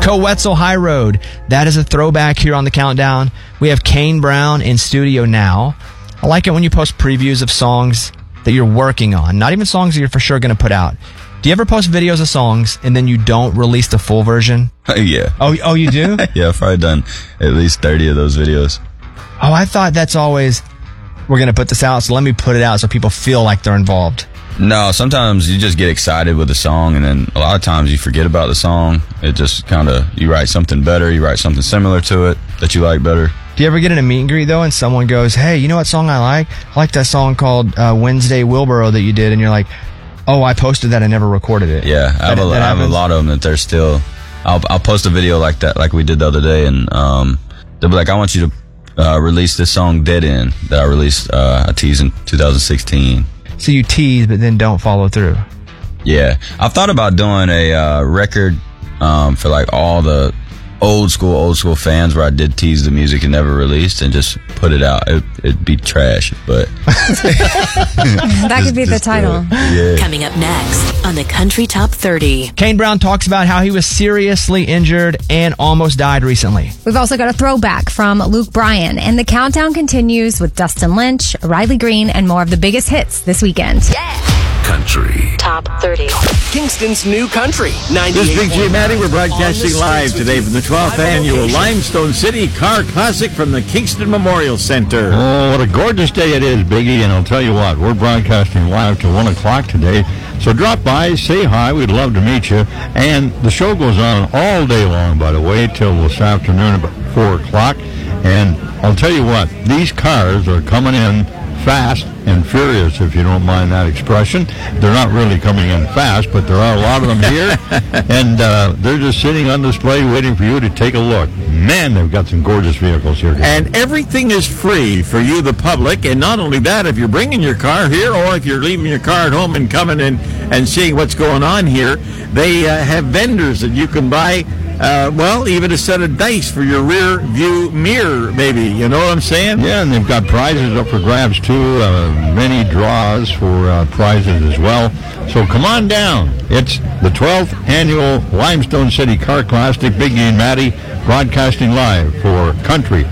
Coetzel High Road. That is a throwback here on the countdown. We have Kane Brown in studio now. I like it when you post previews of songs that you're working on, not even songs that you're for sure going to put out. Do you ever post videos of songs and then you don't release the full version? Yeah. Oh, you do? Yeah, I've probably done at least 30 of those videos. Oh, I thought that's always, we're going to put this out, so let me put it out so people feel like they're involved. No, sometimes you just get excited with the song, and then a lot of times you forget about the song. It just kind of, you write something better, you write something similar to it that you like better. Do you ever get in a meet and greet, though, and someone goes, hey, you know what song I like? I like that song called Wednesday Wilboro that you did, and you're like, oh, I posted that, I never recorded it. Yeah, I have a lot of them that they're still, I'll post a video like that, like we did the other day, and they'll be like, I want you to release this song Dead End that I released, I teased in 2016. So you tease, but then don't follow through. Yeah, I've thought about doing a record for like all the old school fans where I did tease the music and never released and just put it out. It'd be trash, but that could be the title. Yeah. Coming up next on the Country Top 30. Kane Brown talks about how he was seriously injured and almost died recently. We've also got a throwback from Luke Bryan, and the countdown continues with Dustin Lynch, Riley Green, and more of the biggest hits this weekend. Country Top 30. Kingston's new country. 98. This is Big J Matty. We're broadcasting live today from the 12th annual Limestone City Car Classic from the Kingston Memorial Center. Oh, what a gorgeous day it is, Biggie. And I'll tell you what, we're broadcasting live till 1 o'clock today. So drop by, say hi. We'd love to meet you. And the show goes on all day long, by the way, till this afternoon about 4 o'clock. And I'll tell you what, these cars are coming in fast and furious, if you don't mind that expression. They're not really coming in fast, but there are a lot of them here, and they're just sitting on display waiting for you to take a look. Man, they've got some gorgeous vehicles here. And everything is free for you, the public. And not only that, if you're bringing your car here or if you're leaving your car at home and coming in and seeing what's going on here, they have vendors that you can buy. Even a set of dice for your rear view mirror, maybe. You know what I'm saying? Yeah, and they've got prizes up for grabs, too. Many draws for prizes as well. So come on down. It's the 12th annual Limestone City Car Classic. Biggie and Matty broadcasting live for Country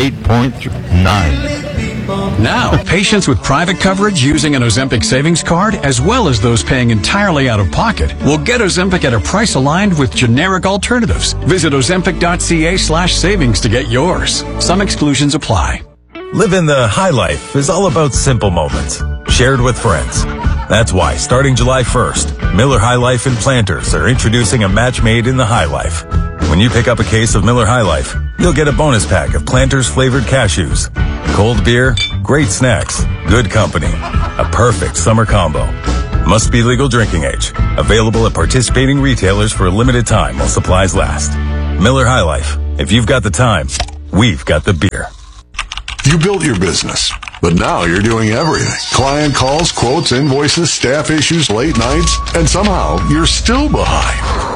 98.9. Now, patients with private coverage using an Ozempic savings card, as well as those paying entirely out of pocket, will get Ozempic at a price aligned with generic alternatives. Visit Ozempic.ca/savings to get yours. Some exclusions apply. Living the high life is all about simple moments, shared with friends. That's why, starting July 1st, Miller High Life and Planters are introducing a match made in the High Life. When you pick up a case of Miller High Life, you'll get a bonus pack of Planters flavored cashews. Cold beer, great snacks, good company. A perfect summer combo. Must be legal drinking age. Available at participating retailers for a limited time while supplies last. Miller High Life. If you've got the time, we've got the beer. You built your business, but now you're doing everything. Client calls, quotes, invoices, staff issues, late nights, and somehow you're still behind.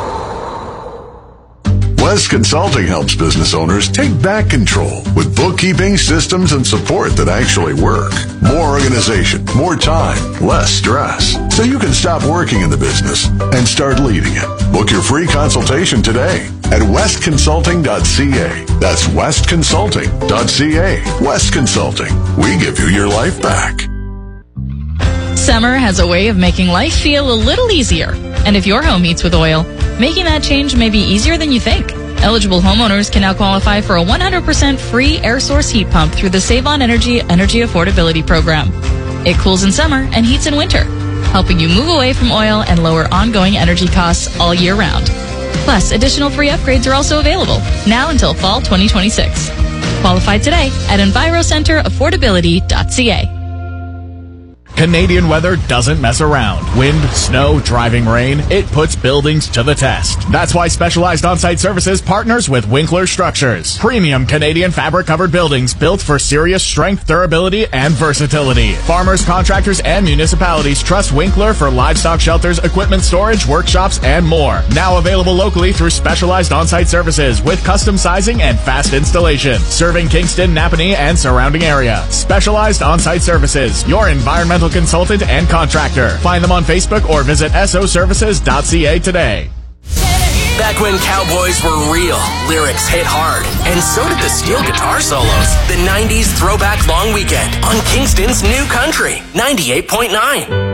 West Consulting helps business owners take back control with bookkeeping, systems, and support that actually work. More organization, more time, less stress. So you can stop working in the business and start leading it. Book your free consultation today at westconsulting.ca. That's westconsulting.ca. West Consulting. We give you your life back. Summer has a way of making life feel a little easier. And if your home heats with oil, making that change may be easier than you think. Eligible homeowners can now qualify for a 100% free air source heat pump through the Save on Energy Affordability Program. It cools in summer and heats in winter, helping you move away from oil and lower ongoing energy costs all year round. Plus, additional free upgrades are also available, now until fall 2026. Qualify today at EnviroCenterAffordability.ca. Canadian weather doesn't mess around. Wind, snow, driving rain, it puts buildings to the test. That's why Specialized On-Site Services partners with Winkler Structures. Premium Canadian fabric-covered buildings built for serious strength, durability, and versatility. Farmers, contractors, and municipalities trust Winkler for livestock shelters, equipment storage, workshops, and more. Now available locally through Specialized On-Site Services with custom sizing and fast installation. Serving Kingston, Napanee, and surrounding area. Specialized On-Site Services, your environmental consultant and contractor. Find them on Facebook or visit soservices.ca today. Back when cowboys were real, lyrics hit hard, and so did the steel guitar solos. The 90s Throwback Long Weekend on Kingston's New Country 98.9.